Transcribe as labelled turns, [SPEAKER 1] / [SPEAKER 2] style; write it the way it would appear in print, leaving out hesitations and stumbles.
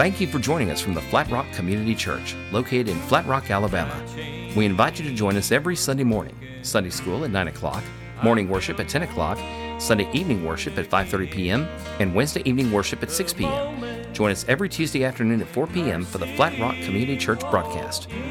[SPEAKER 1] Thank you for joining us from the Flat Rock Community Church, located in Flat Rock, Alabama. We invite you to join us every Sunday morning, Sunday school at 9 o'clock, morning worship at 10 o'clock, Sunday evening worship at 5:30 p.m., and Wednesday evening worship at 6 p.m. Join us every Tuesday afternoon at 4 p.m. for the Flat Rock Community Church broadcast.